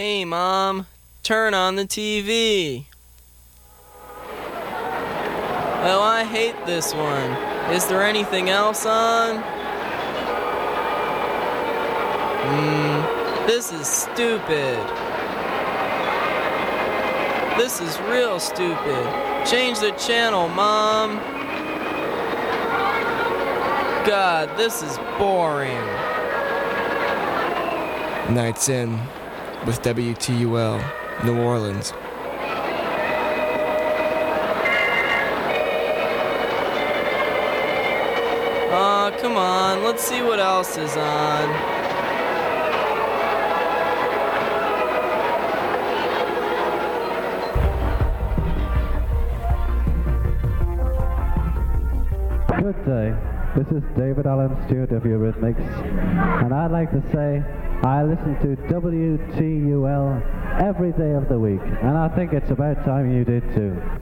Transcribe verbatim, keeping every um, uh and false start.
Hey, Mom, turn on the T V. Oh, I hate this one. Is there anything else on? Hmm, this is stupid. This is real stupid. Change the channel, Mom. God, this is boring. Nights In with W T U L, New Orleans. Aw, come on, let's see what else is on. Good day. This is David Allen Stewart of Eurythmics, and I'd like to say I listen to W T U L every day of the week, and I think it's about time you did too.